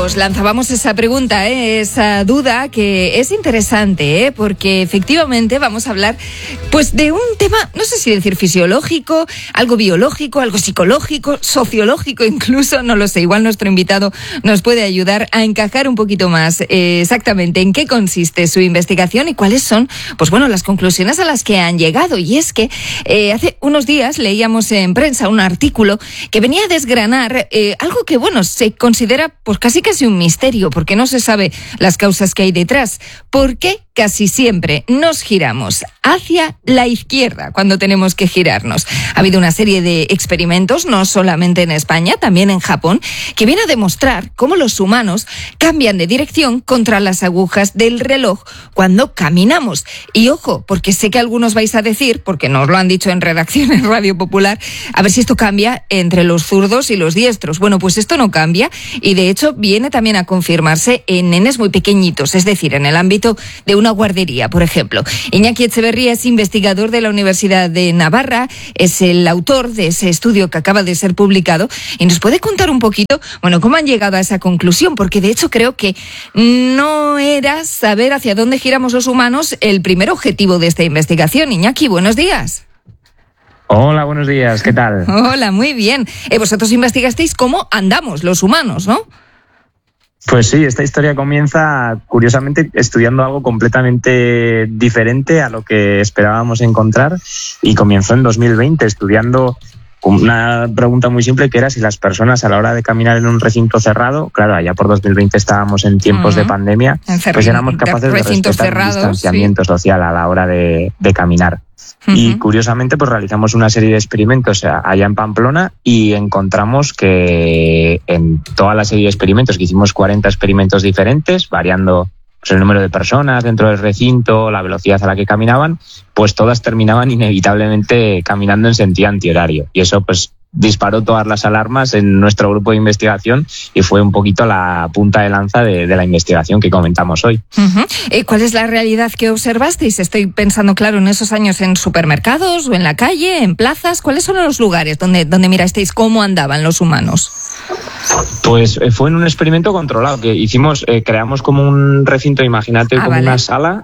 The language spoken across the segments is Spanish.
os lanzábamos esa pregunta, esa duda que es interesante, porque efectivamente vamos a hablar pues de un tema, no sé si decir fisiológico, algo biológico, algo psicológico, sociológico incluso, no lo sé, igual nuestro invitado nos puede ayudar a encajar un poquito más exactamente en qué consiste su investigación y cuáles son, pues bueno, las conclusiones a las que han llegado. Y es que hace unos días leíamos en prensa un artículo que venía a desgranar algo que, bueno, se considera pues casi un misterio, porque no se sabe las causas que hay detrás. ¿Por qué casi siempre nos giramos hacia la izquierda cuando tenemos que girarnos? Ha habido una serie de experimentos, no solamente en España, también en Japón, que vienen a demostrar cómo los humanos cambian de dirección contra las agujas del reloj cuando caminamos. Y ojo, porque sé que algunos vais a decir, porque nos lo han dicho en redacción en Radio Popular, a ver si esto cambia entre los zurdos y los diestros. Bueno, pues esto no cambia y de hecho viene también a confirmarse en nenes muy pequeñitos, es decir, en el ámbito de una guardería, por ejemplo. Iñaki Etxeberria es investigador de la Universidad de Navarra, es el autor de ese estudio que acaba de ser publicado y nos puede contar un poquito, bueno, cómo han llegado a esa conclusión, porque de hecho creo que no era saber hacia dónde giramos los humanos el primer objetivo de esta investigación. Iñaki, buenos días. Hola, buenos días, ¿qué tal? Hola, muy bien. Vosotros investigasteis cómo andamos los humanos, ¿no? Pues sí, esta historia comienza, curiosamente, estudiando algo completamente diferente a lo que esperábamos encontrar y comenzó en 2020 estudiando una pregunta muy simple que era si las personas a la hora de caminar en un recinto cerrado, claro, allá por 2020 estábamos en tiempos de pandemia, pues éramos capaces de respetar el distanciamiento social a la hora de caminar. Y curiosamente pues realizamos una serie de experimentos allá en Pamplona y encontramos que en toda la serie de experimentos, que hicimos 40 experimentos diferentes, variando pues el número de personas dentro del recinto, la velocidad a la que caminaban, pues todas terminaban inevitablemente caminando en sentido antihorario. Y eso pues disparó todas las alarmas en nuestro grupo de investigación y fue un poquito la punta de lanza de la investigación que comentamos hoy. ¿Cuál es la realidad que observasteis? Estoy pensando, claro, en esos años en supermercados o en la calle, en plazas. ¿Cuáles son los lugares donde mirasteis cómo andaban los humanos? Pues fue en un experimento controlado que hicimos, creamos como un recinto, imagínate como una sala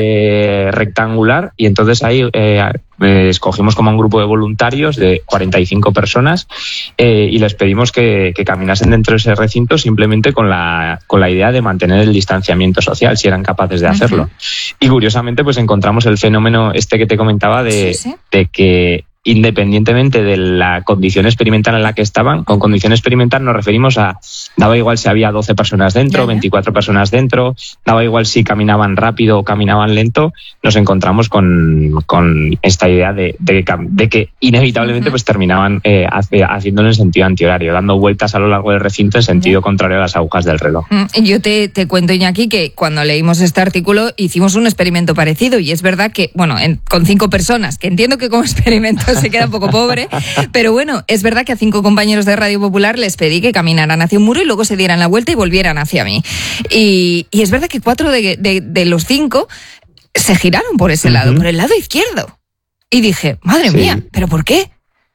rectangular y entonces ahí escogimos como un grupo de voluntarios de 45 personas y les pedimos que caminasen dentro de ese recinto simplemente con la idea de mantener el distanciamiento social, si eran capaces de hacerlo. Y curiosamente pues encontramos el fenómeno este que te comentaba de que independientemente de la condición experimental en la que estaban, con condición experimental nos referimos a, daba igual si había 12 personas dentro, 24 personas dentro, daba igual si caminaban rápido o caminaban lento, nos encontramos con esta idea de que inevitablemente pues terminaban haciéndolo en sentido antihorario, dando vueltas a lo largo del recinto en sentido contrario a las agujas del reloj. Yo te cuento, Iñaki, que cuando leímos este artículo hicimos un experimento parecido y es verdad que, bueno, con 5 personas, que entiendo que como experimento se queda un poco pobre, pero bueno, es verdad que a 5 compañeros de Radio Popular les pedí que caminaran hacia un muro y luego se dieran la vuelta y volvieran hacia mí. Y es verdad que 4 de los 5 se giraron por ese lado, por el lado izquierdo. Y dije, madre mía, ¿pero por qué?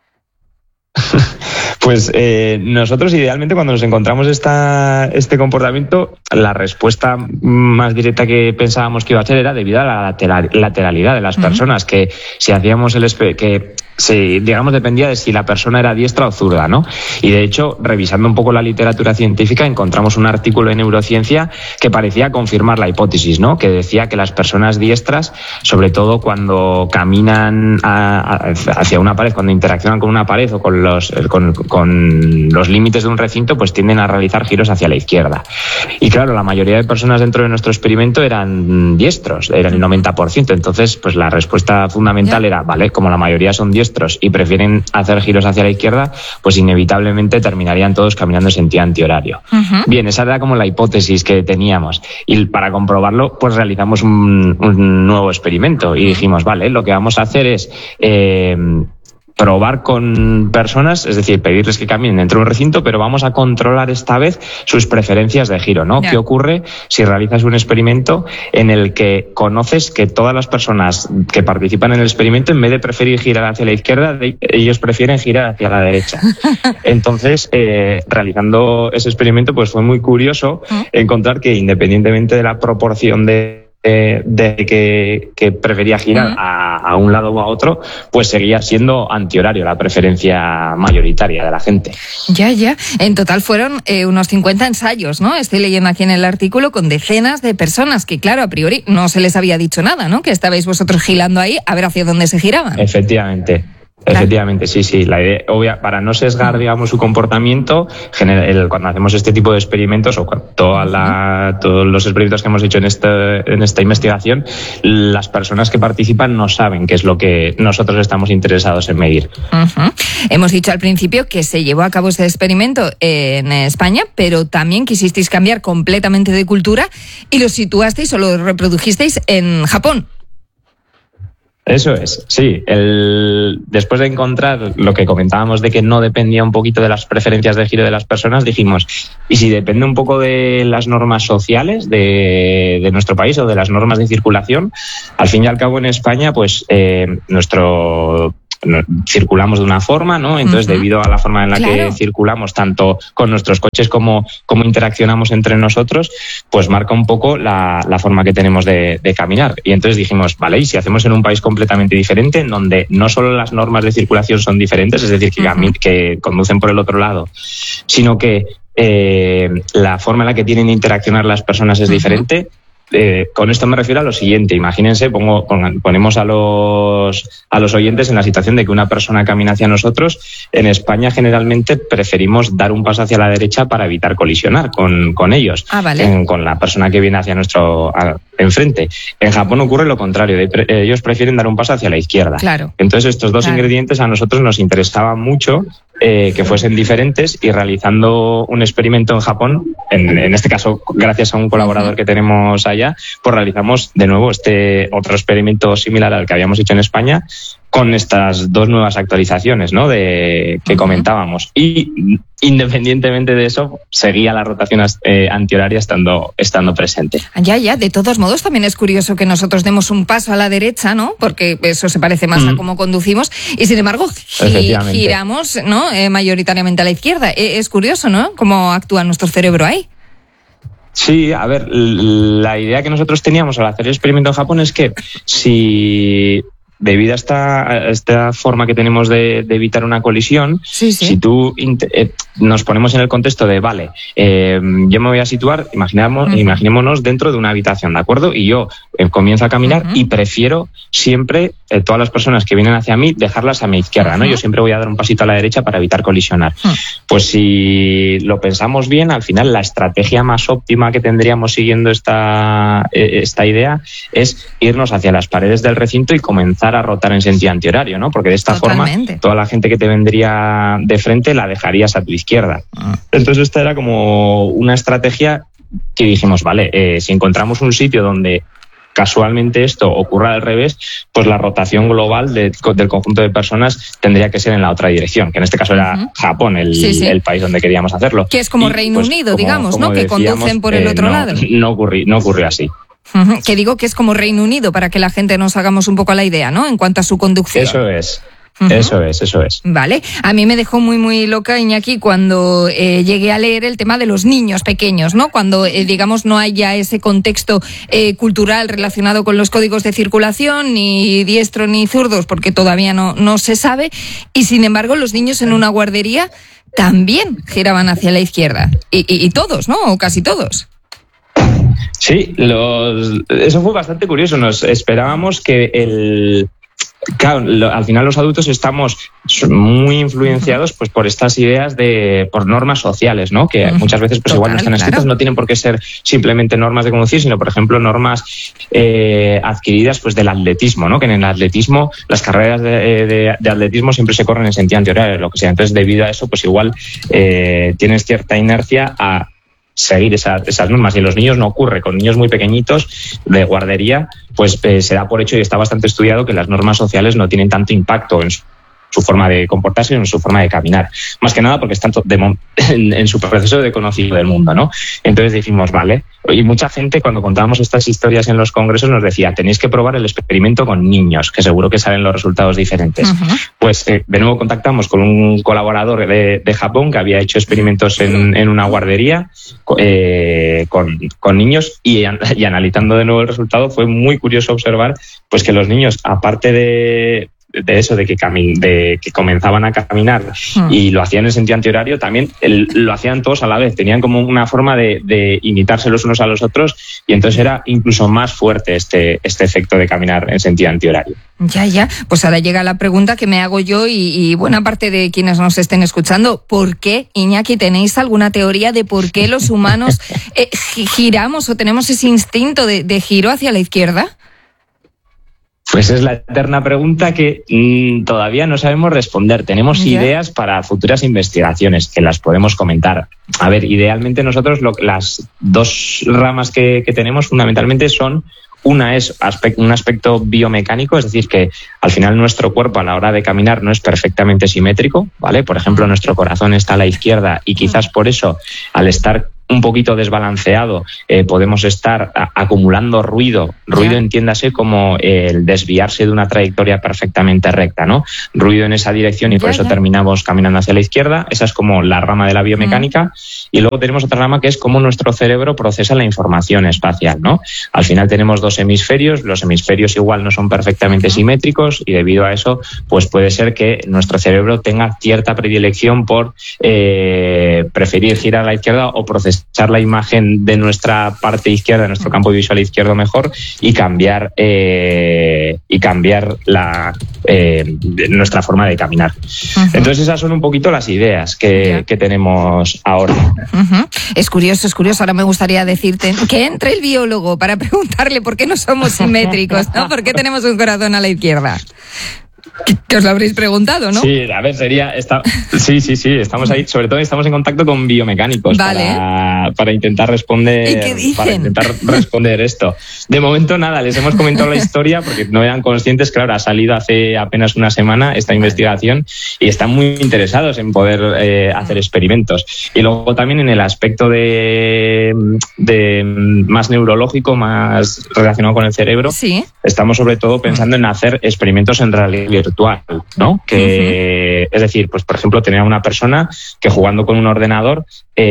Pues nosotros idealmente cuando nos encontramos este comportamiento, la respuesta más directa que pensábamos que iba a ser era debido a la lateralidad de las personas, que si hacíamos digamos dependía de si la persona era diestra o zurda, ¿no? Y de hecho, revisando un poco la literatura científica, encontramos un artículo de neurociencia que parecía confirmar la hipótesis, ¿no? Que decía que las personas diestras, sobre todo cuando caminan hacia una pared, cuando interaccionan con una pared o con los límites de un recinto, pues tienden a realizar giros hacia la izquierda. Y claro, la mayoría de personas dentro de nuestro experimento eran diestros, eran el 90%. Entonces, pues la respuesta fundamental era, vale, como la mayoría son diestros y prefieren hacer giros hacia la izquierda, pues inevitablemente terminarían todos caminando en sentido antihorario. Bien, esa era como la hipótesis que teníamos. Y para comprobarlo, pues realizamos un nuevo experimento y dijimos, vale, lo que vamos a hacer es probar con personas, es decir, pedirles que caminen dentro de un recinto, pero vamos a controlar esta vez sus preferencias de giro, ¿no? ¿Qué ocurre si realizas un experimento en el que conoces que todas las personas que participan en el experimento, en vez de preferir girar hacia la izquierda, ellos prefieren girar hacia la derecha? Entonces, realizando ese experimento, pues fue muy curioso encontrar que, independientemente de la proporción de que prefería girar a un lado o a otro, pues seguía siendo antihorario la preferencia mayoritaria de la gente. Ya. En total fueron unos 50 ensayos, ¿no? Estoy leyendo aquí en el artículo, con decenas de personas que, claro, a priori no se les había dicho nada, ¿no? Que estabais vosotros girando ahí a ver hacia dónde se giraban. Efectivamente. Efectivamente, sí. La idea, para no sesgar, digamos, su comportamiento, cuando hacemos este tipo de experimentos o todos los experimentos que hemos hecho en esta investigación, las personas que participan no saben qué es lo que nosotros estamos interesados en medir. Hemos dicho al principio que se llevó a cabo este experimento en España, pero también quisisteis cambiar completamente de cultura y lo situasteis o lo reprodujisteis en Japón. Eso es, sí. Después de encontrar lo que comentábamos de que no dependía un poquito de las preferencias de giro de las personas, dijimos, ¿y si depende un poco de las normas sociales de nuestro país o de las normas de circulación? Al fin y al cabo, en España, pues circulamos de una forma, ¿no? Entonces, debido a la forma en la que circulamos, tanto con nuestros coches como interaccionamos entre nosotros, pues marca un poco la forma que tenemos de caminar. Y entonces dijimos, vale, y si hacemos en un país completamente diferente, en donde no solo las normas de circulación son diferentes, es decir, que conducen por el otro lado, sino que la forma en la que tienen de interaccionar las personas es diferente. Con esto me refiero a lo siguiente. Imagínense, ponemos a los oyentes en la situación de que una persona camina hacia nosotros. En España generalmente preferimos dar un paso hacia la derecha para evitar colisionar con ellos, con la persona que viene hacia nuestro enfrente. En Japón ocurre lo contrario, ellos prefieren dar un paso hacia la izquierda. Claro. Entonces estos dos ingredientes a nosotros nos interesaban mucho que fuesen diferentes, y realizando un experimento en Japón, en este caso gracias a un colaborador que tenemos allá, pues realizamos de nuevo otro experimento similar al que habíamos hecho en España, con estas dos nuevas actualizaciones, ¿no? Que comentábamos. Y independientemente de eso, seguía la rotación antihoraria estando presente. Ya. De todos modos, también es curioso que nosotros demos un paso a la derecha, ¿no? Porque eso se parece más a cómo conducimos, y sin embargo giramos, ¿no? Mayoritariamente a la izquierda. Es curioso, ¿no? Cómo actúa nuestro cerebro ahí. Sí, a ver, la idea que nosotros teníamos al hacer el experimento en Japón es que si, debido a esta forma que tenemos de evitar una colisión, si tú nos ponemos en el contexto de, vale, yo me voy a situar, imaginémonos dentro de una habitación, ¿de acuerdo? Y yo comienzo a caminar y prefiero siempre, todas las personas que vienen hacia mí, dejarlas a mi izquierda, ¿no? Yo siempre voy a dar un pasito a la derecha para evitar colisionar. Pues si lo pensamos bien, al final la estrategia más óptima que tendríamos siguiendo esta idea es irnos hacia las paredes del recinto y comenzar a rotar en sentido antihorario, ¿no? Porque de esta forma toda la gente que te vendría de frente la dejarías a tu izquierda. Entonces esta era como una estrategia que dijimos, vale, si encontramos un sitio donde casualmente esto ocurra al revés, pues la rotación global del conjunto de personas tendría que ser en la otra dirección, que en este caso era Japón, el país donde queríamos hacerlo. Que es como Reino Unido, digamos, ¿no? Que conducen por el otro lado. No ocurrió así. Que digo que es como Reino Unido, para que la gente nos hagamos un poco la idea, ¿no? En cuanto a su conducción. Eso es. Eso es. Vale. A mí me dejó muy, muy loca, Iñaki, cuando llegué a leer el tema de los niños pequeños, ¿no? Cuando, digamos, no hay ya ese contexto cultural relacionado con los códigos de circulación, ni diestros ni zurdos, porque todavía no se sabe. Y, sin embargo, los niños en una guardería también giraban hacia la izquierda. Y todos, ¿no? O casi todos. Sí, eso fue bastante curioso. Nos esperábamos que claro, al final los adultos estamos muy influenciados pues por estas ideas por normas sociales, ¿no? Que muchas veces pues igual no están escritas, no tienen por qué ser simplemente normas de conducir, sino por ejemplo normas adquiridas pues del atletismo, ¿no? Que en el atletismo las carreras de atletismo siempre se corren en sentido antihorario, lo que sea. Entonces, debido a eso, pues igual tienes cierta inercia a seguir esas normas, y en los niños no ocurre. Con niños muy pequeñitos de guardería, pues se da por hecho, y está bastante estudiado, que las normas sociales no tienen tanto impacto su forma de comportarse y en su forma de caminar. Más que nada porque están en su proceso de conocido del mundo, ¿no? Entonces dijimos, vale. Y mucha gente, cuando contábamos estas historias en los congresos, nos decía, tenéis que probar el experimento con niños, que seguro que salen los resultados diferentes. Uh-huh. Pues de nuevo contactamos con un colaborador de Japón que había hecho experimentos en una guardería con niños y analizando de nuevo el resultado, fue muy curioso observar pues que los niños, aparte de eso, de que comenzaban a caminar y lo hacían en sentido antihorario, también lo hacían todos a la vez, tenían como una forma de imitarse los unos a los otros y entonces era incluso más fuerte este efecto de caminar en sentido antihorario. Ya, pues ahora llega la pregunta que me hago yo y buena parte de quienes nos estén escuchando. ¿Por qué, Iñaki, tenéis alguna teoría de por qué los humanos giramos o tenemos ese instinto de giro hacia la izquierda? Pues es la eterna pregunta que todavía no sabemos responder. Tenemos ideas para futuras investigaciones que las podemos comentar. A ver, idealmente nosotros las dos ramas que tenemos fundamentalmente son: una es un aspecto biomecánico, es decir, que al final nuestro cuerpo a la hora de caminar no es perfectamente simétrico, ¿vale? Por ejemplo, nuestro corazón está a la izquierda y quizás por eso, al estar un poquito desbalanceado, podemos estar acumulando ruido. Ruido, entiéndase como el desviarse de una trayectoria perfectamente recta, ¿no? Ruido en esa dirección y por eso terminamos caminando hacia la izquierda. Esa es como la rama de la biomecánica. Y luego tenemos otra rama que es cómo nuestro cerebro procesa la información espacial, ¿no? Al final tenemos dos hemisferios. Los hemisferios igual no son perfectamente simétricos y debido a eso, pues puede ser que nuestro cerebro tenga cierta predilección por preferir girar a la izquierda o procesar la imagen de nuestra parte izquierda, de nuestro campo visual izquierdo mejor y cambiar nuestra forma de caminar. Uh-huh. Entonces esas son un poquito las ideas que tenemos ahora. Uh-huh. Es curioso. Ahora me gustaría decirte que entre el biólogo para preguntarle por qué no somos simétricos, ¿no? ¿Por qué tenemos un corazón a la izquierda? Que os lo habréis preguntado, ¿no? Sí, a ver, sí, estamos ahí, sobre todo estamos en contacto con biomecánicos para intentar responder. ¿Y qué dicen? Para intentar responder esto. De momento nada, les hemos comentado la historia porque no eran conscientes, claro, ha salido hace apenas una semana esta investigación y están muy interesados en poder hacer experimentos. Y luego también en el aspecto de más neurológico, más relacionado con el cerebro, estamos sobre todo pensando en hacer experimentos en realidad virtual, ¿no? Que es decir, pues por ejemplo, tener a una persona que jugando con un ordenador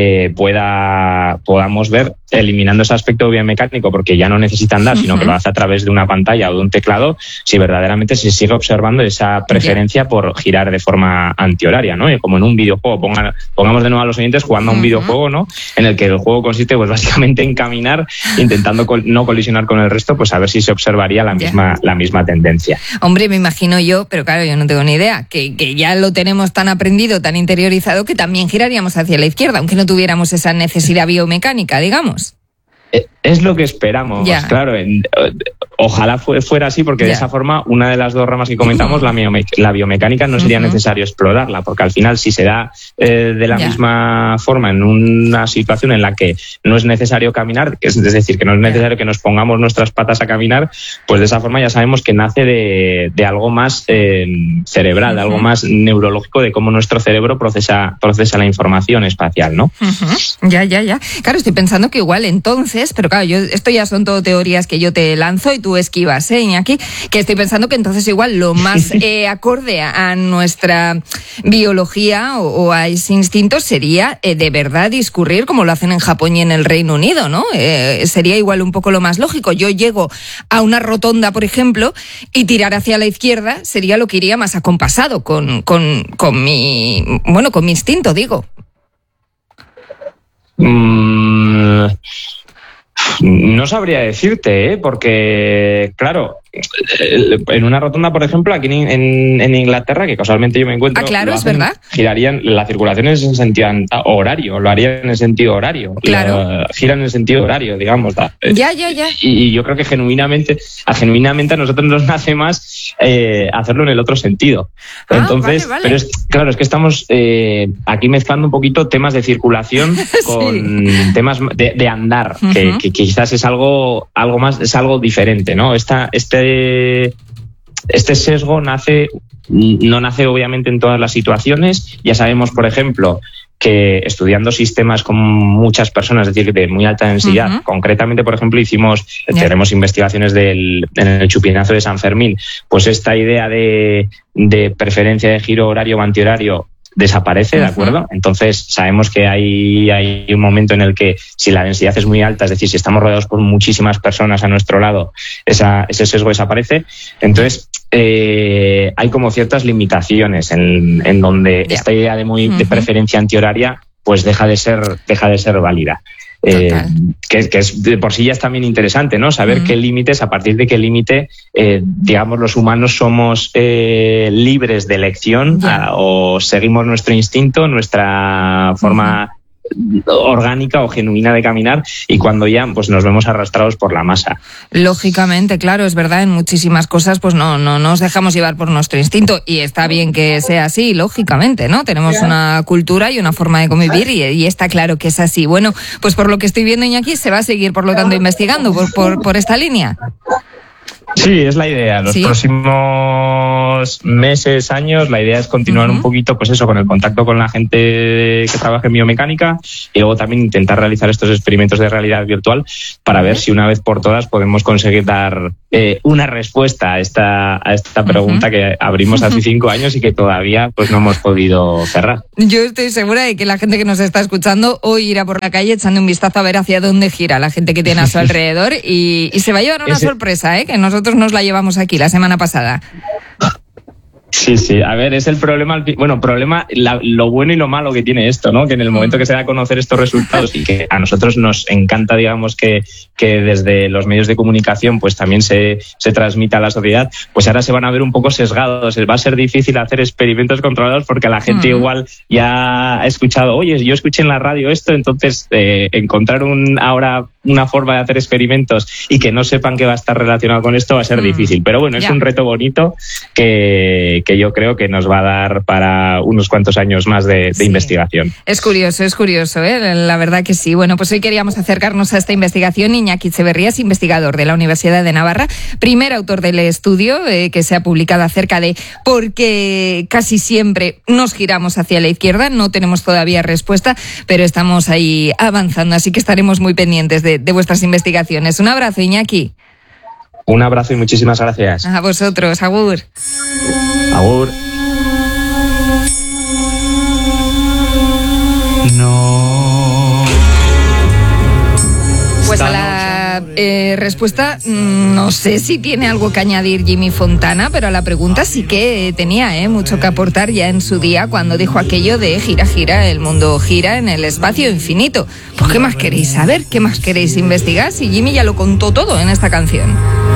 podamos ver, eliminando ese aspecto biomecánico, porque ya no necesita andar, sino que lo hace a través de una pantalla o de un teclado, si verdaderamente se sigue observando esa preferencia por girar de forma antihoraria, ¿no? Y como en un videojuego, pongamos de nuevo a los oyentes jugando a un videojuego, ¿no? En el que el juego consiste, pues básicamente en caminar, intentando no colisionar con el resto, pues a ver si se observaría la misma tendencia. Hombre, me imagino yo, pero claro, yo no tengo ni idea, que ya lo tenemos tan aprendido, tan interiorizado, que también giraríamos hacia la izquierda, aunque no tuviéramos esa necesidad biomecánica, digamos. Es lo que esperamos, claro. Ojalá fuera así, porque de esa forma, una de las dos ramas que comentamos, la biomecánica, no sería necesario explorarla, porque al final, si se da de la misma forma en una situación en la que no es necesario caminar, es decir, que no es necesario que nos pongamos nuestras patas a caminar, pues de esa forma ya sabemos que nace de algo más cerebral, de algo más neurológico, de cómo nuestro cerebro procesa la información espacial, ¿no? Ya. Claro, estoy pensando que igual entonces, pero claro, esto ya son todo teorías que yo te lanzo y tú esquivas, Iñaki, que estoy pensando que entonces igual lo más acorde a nuestra biología o a ese instinto sería de verdad discurrir como lo hacen en Japón y en el Reino Unido, ¿no? Sería igual un poco lo más lógico. Yo llego a una rotonda, por ejemplo, y tirar hacia la izquierda sería lo que iría más acompasado con mi instinto, digo. No sabría decirte, porque, claro, en una rotonda, por ejemplo, aquí en Inglaterra, que casualmente yo me encuentro, claro, es verdad, girarían, la circulación es en sentido horario, lo harían en el sentido horario, claro, giran en el sentido horario, digamos. Ya. Y yo creo que genuinamente a nosotros nos nace más hacerlo en el otro sentido. Entonces, vale. Pero es que estamos aquí mezclando un poquito temas de circulación con temas de andar, que quizás es algo más, es algo diferente, ¿no? este sesgo no nace obviamente en todas las situaciones. Ya sabemos, por ejemplo, que estudiando sistemas con muchas personas, es decir, de muy alta densidad, concretamente, por ejemplo, tenemos investigaciones en el Chupinazo de San Fermín, pues esta idea de preferencia de giro horario o antihorario desaparece, ¿de acuerdo? Entonces sabemos que hay un momento en el que si la densidad es muy alta, es decir, si estamos rodeados por muchísimas personas a nuestro lado, ese sesgo desaparece. Entonces hay como ciertas limitaciones en donde esta idea de preferencia antihoraria pues deja de ser válida. Que es de por sí ya es también interesante, ¿no? Saber qué límites, a partir de qué límite, digamos, los humanos somos libres de elección o seguimos nuestro instinto, nuestra forma orgánica o genuina de caminar, y cuando ya pues nos vemos arrastrados por la masa. Lógicamente, claro, es verdad, en muchísimas cosas pues no nos dejamos llevar por nuestro instinto, y está bien que sea así, lógicamente, ¿no? Tenemos una cultura y una forma de convivir y está claro que es así. Bueno, pues por lo que estoy viendo, Iñaki, se va a seguir, por lo tanto, investigando por esta línea. Sí, es la idea. Los próximos meses, años, la idea es continuar un poquito, pues eso, con el contacto con la gente que trabaja en biomecánica, y luego también intentar realizar estos experimentos de realidad virtual para ver si una vez por todas podemos conseguir dar una respuesta a esta pregunta que abrimos hace 5 años y que todavía pues no hemos podido cerrar. Yo estoy segura de que la gente que nos está escuchando hoy irá por la calle echando un vistazo a ver hacia dónde gira la gente que tiene a su alrededor y se va a llevar una sorpresa, que nosotros nos la llevamos aquí la semana pasada. Sí, a ver, es el problema, lo bueno y lo malo que tiene esto, ¿no? Que en el momento que se da a conocer estos resultados, y que a nosotros nos encanta, digamos, que desde los medios de comunicación pues también se transmita a la sociedad, pues ahora se van a ver un poco sesgados. Va a ser difícil hacer experimentos controlados porque la gente igual ya ha escuchado, oye, yo escuché en la radio esto, entonces encontrar ahora una forma de hacer experimentos y que no sepan que va a estar relacionado con esto va a ser difícil. Pero bueno, es un reto bonito que yo creo que nos va a dar para unos cuantos años más de investigación. Es curioso, la verdad que sí. Bueno, pues hoy queríamos acercarnos a esta investigación. Iñaki Etxeberria es investigador de la Universidad de Navarra, primer autor del estudio que se ha publicado acerca de por qué casi siempre nos giramos hacia la izquierda. No tenemos todavía respuesta, pero estamos ahí avanzando, así que estaremos muy pendientes de vuestras investigaciones. Un abrazo, Iñaki. Un abrazo y muchísimas gracias. A vosotros, agur. Agur. No. Pues a la respuesta no sé si tiene algo que añadir Jimmy Fontana, pero a la pregunta sí que tenía mucho que aportar ya en su día cuando dijo aquello de gira, gira, el mundo gira en el espacio infinito. Pues ¿qué más queréis saber? ¿Qué más queréis investigar? Si Jimmy ya lo contó todo en esta canción.